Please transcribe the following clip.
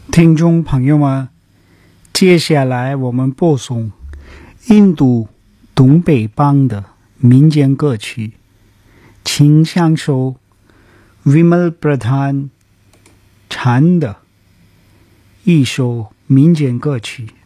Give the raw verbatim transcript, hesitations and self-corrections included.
听众朋友们，接下来我们播送印度东北邦的民间歌曲，请享受 Vimal Pradhan 唱的一首民间歌曲。